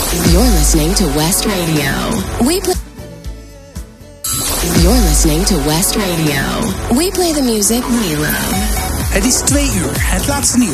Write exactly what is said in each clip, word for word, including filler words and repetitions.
You're listening to West Radio. We play. You're listening to West Radio. We play the music we love. Het is twee uur, het laatste nieuws.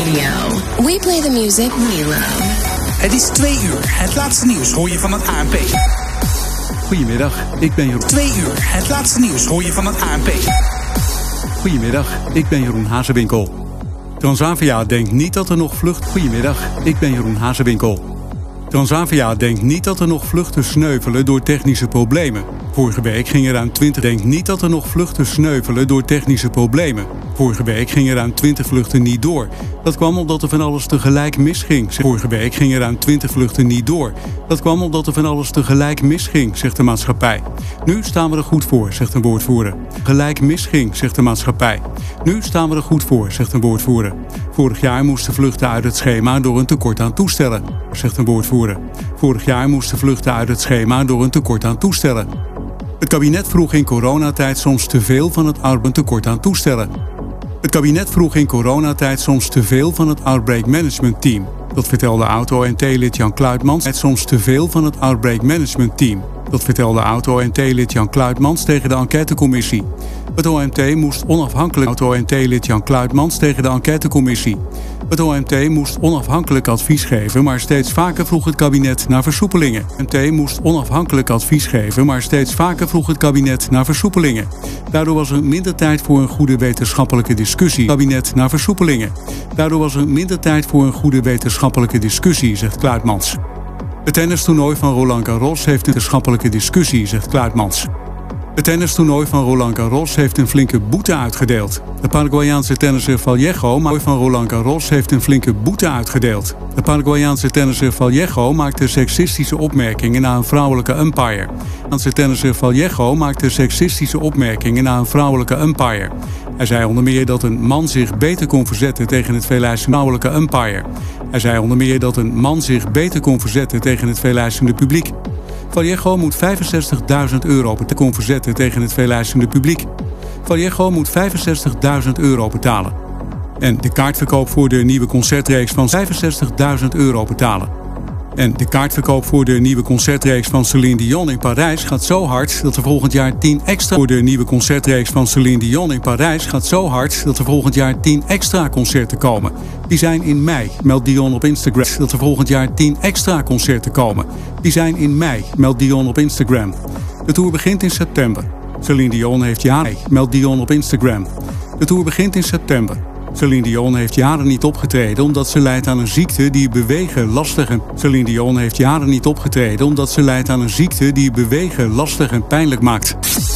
We play the music we love. Het is twee uur, het laatste nieuws hoor je van het A N P. Goedemiddag, ik ben Jeroen. Twee uur, het laatste nieuws hoor je van het A N P. Goedemiddag, ik ben Jeroen Hazewinkel. Transavia denkt niet dat er nog vlucht... Goedemiddag, ik ben Jeroen Hazewinkel. Transavia denkt niet dat er nog vluchten sneuvelen door technische problemen. Vorige week gingen ruim twintig... Denkt niet dat er nog vluchten sneuvelen door technische problemen. Vorige week gingen ruim twintig vluchten niet door. Dat kwam omdat er van alles tegelijk misging. Vorige week gingen ruim twintig vluchten niet door. Dat kwam omdat er van alles tegelijk misging, zegt de maatschappij. Nu staan we er goed voor, zegt een woordvoerder. Gelijk misging, zegt de maatschappij. Nu staan we er goed voor, zegt een woordvoerder. Vorig jaar moesten vluchten uit het schema door een tekort aan toestellen, zegt een woordvoerder. Vorig jaar moesten vluchten uit het schema door een tekort aan toestellen. Het kabinet vroeg in coronatijd soms te veel van het tekort aan toestellen. Het kabinet vroeg in coronatijd soms te veel van het Outbreak Management Team. Dat vertelde auto-O N T-lid Jan Kluitmans. Het soms te veel van het Outbreak Management Team. Dat vertelde auto-O N T-lid Jan Kluitmans tegen de enquêtecommissie. Het O M T moest onafhankelijk auto-O N T-lid Jan Kluitmans tegen de enquêtecommissie. Het O M T moest onafhankelijk advies geven, maar steeds vaker vroeg het kabinet naar versoepelingen. Het O M T moest onafhankelijk advies geven, maar steeds vaker vroeg het kabinet naar versoepelingen. Daardoor was er minder tijd voor een goede wetenschappelijke discussie. Kabinet naar versoepelingen. Daardoor was er minder tijd voor een goede wetenschappelijke discussie, zegt Kluitmans. Het tennistoernooi van Roland Garros heeft een wetenschappelijke discussie, zegt Kluitmans. Het tennistoernooi van Roland Garros heeft een flinke boete uitgedeeld. De Paraguayaanse tennisser Vallejo van Roland Garros heeft een flinke boete uitgedeeld. De Paraguayaanse tennisser Vallejo maakte seksistische opmerkingen na een vrouwelijke umpire. De tennisser Vallejo maakte seksistische opmerkingen na een vrouwelijke umpire. Hij zei onder meer dat een man zich beter kon verzetten tegen het veeleisende vrouwelijke umpire. Hij zei onder meer dat een man zich beter kon verzetten tegen het veeleisende publiek. Vallejo moet vijfenzestigduizend euro kon verzetten tegen het veeleisende publiek. Vallejo moet vijfenzestigduizend euro betalen. En de kaartverkoop voor de nieuwe concertreeks van vijfenzestigduizend euro betalen. En de kaartverkoop voor de nieuwe concertreeks van Céline Dion in Parijs gaat zo hard dat er volgend jaar tien extra... Voor de nieuwe concertreeks van Céline Dion in Parijs gaat zo hard dat er volgend jaar tien extra concerten komen. Die zijn in mei, meldt Dion op Instagram. Dat er volgend jaar tien extra concerten komen. Die zijn in mei, meldt Dion op Instagram. De tour begint in september. Céline Dion heeft jaren, meldt Dion op Instagram. De tour begint in september. Céline Dion heeft jaren niet opgetreden omdat ze lijdt aan een ziekte die bewegen lastig en... Céline Dion heeft jaren niet opgetreden omdat ze lijdt aan een ziekte die bewegen lastig en pijnlijk maakt.